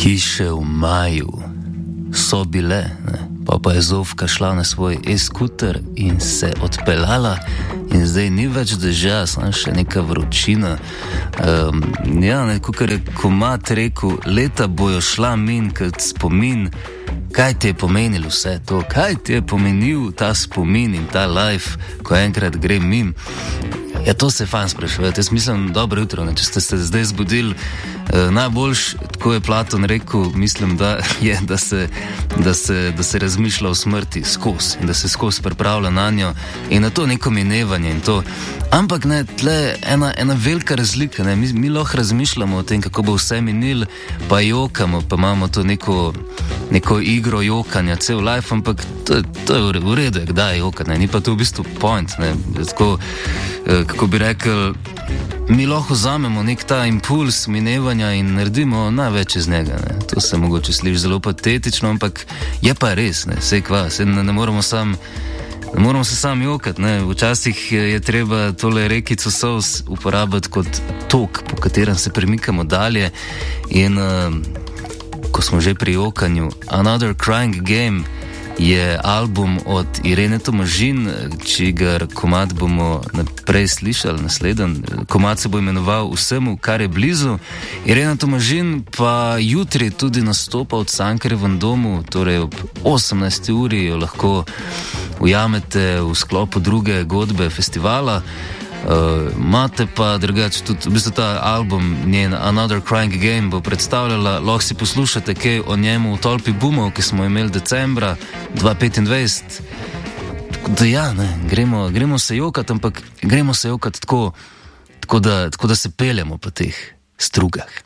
Hiše v maju so bile, ne? Pa je Zofka šla na svoj e-skuter in se odpeljala in zdaj ni več dežja, samo še neka vročina. Kakor je Komat rekel, leta bojo šla min kot spomin. Kaj ti je pomenilo vse to? Kaj ti je pomenil ta spomin in ta life, ko enkrat gre mim? Ja, to se fajn sprašujete. Jaz mislim, dobro jutro, če ste se zdaj zbudili, najboljš, tako je Platon rekel, mislim, da je, da se razmišlja o smrti skozi in da se skozi pripravlja na njo in na to neko minevanje in to. Ampak ne, tle ena velika razlika, ne, mi lahko razmišljamo o tem, kako bo vse minil, pa jokamo, pa imamo to neko igro jokanja, cel life, ampak to je v redu, kdaj jokati, ne, ni pa to v bistvu point, ne, tako, kako bi rekel, mi lahko vzamemo nek ta impuls minevanja in naredimo največ iz njega, ne. To se mogoče sliši zelo patetično, ampak je pa res, ne, sej kva, sej ne moramo se sam jokati, ne. Včasih je treba tole rekico solz uporabiti kot tok, po katerem se premikamo dalje in ko smo že pri jokanju, Another Crying Game je album od Irene Tomažin, čigar komad bomo naprej slišali, nasleden. Komad se bo imenoval Vsemu, kar je blizu. Irena Tomažin pa jutri tudi nastopa v Cankarjevem domu, torej ob 18. uri jo lahko ujamete v sklopu druge godbe festivala. Imate pa drugače tudi, v bistvu ta album, njen Another Crying Game bo predstavljala, lahko si poslušate kaj o njemu v Tolpi bumov, ki smo imeli decembra 2025. Da ja, ne, gremo se jokati, ampak gremo se jokati tako da se peljemo po teh strugah.